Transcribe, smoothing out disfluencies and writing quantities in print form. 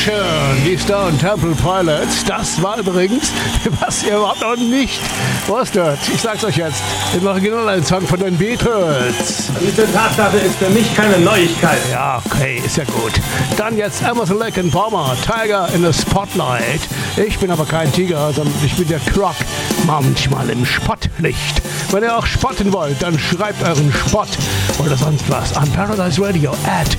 schön. Die Stone Temple Pilots. Das war übrigens, was ihr überhaupt noch nicht wusstet. Ich sag's euch jetzt. Im Original ein Song von den Beatles. Diese Tatsache ist für mich keine Neuigkeit. Ja, okay, ist ja gut. Dann jetzt Emerson, Lake and Palmer, Tiger in the Spotlight. Ich bin aber kein Tiger, sondern ich bin der Croc. Manchmal im Spottlicht. Wenn ihr auch spotten wollt, dann schreibt euren Spott oder sonst was an Paradise Radio